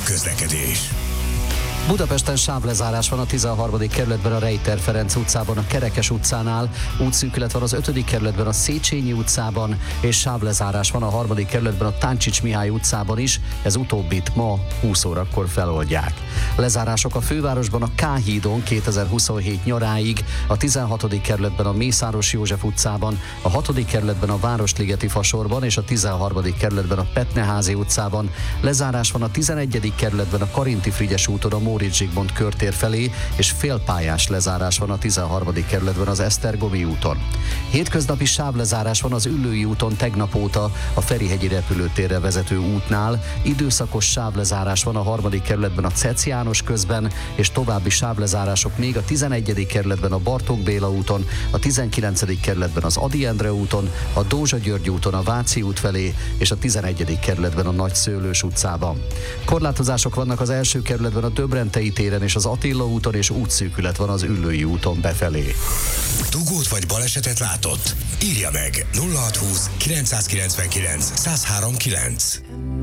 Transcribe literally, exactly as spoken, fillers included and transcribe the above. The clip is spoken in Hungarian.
közlekedés. Budapesten sávlezárás van a tizenharmadik kerületben a Rejter Ferenc utcában, a Kerekes utcánál, útszűkület van az ötödik kerületben a Széchenyi utcában, és sávlezárás van a harmadik kerületben a Táncsics Mihály utcában is, ez utóbbit ma húsz órakor feloldják. Lezárások a fővárosban a K-hídon kétezer-huszonhét nyaráig, a tizenhatodik kerületben a Mészáros József utcában, a hatodik kerületben a Városligeti Fasorban és a tizenharmadik kerületben a Petneházi utcában. Lezárás van a tizenegyedik kerületben a Karinti Frigyes úton a Móricz Zsigmond körtér felé, és félpályás lezárás van a tizenharmadik kerületben az Esztergomi úton. Hétköznapi sávlezárás van az Üllői úton tegnap óta a Ferihegyi repülőtérre vezető útnál, időszakos sávlezárás van a harmadik kerületben a Cec János közben, és további sávlezárások még a tizenegyedik kerületben a Bartók Béla úton, a tizenkilencedik kerületben az Ady Endre úton, a Dózsa György úton a Váci út felé, és a tizenegyedik kerületben a Nagyszőlős utcában. Korlátozások vannak az első kerületben a Döbrentei téren és az Attila úton, és útszűkület van az Üllői úton befelé. Dugót vagy balesetet látott? Írja meg nulla hatszázhúsz kilencszázkilencvenkilenc százhárom kilenc.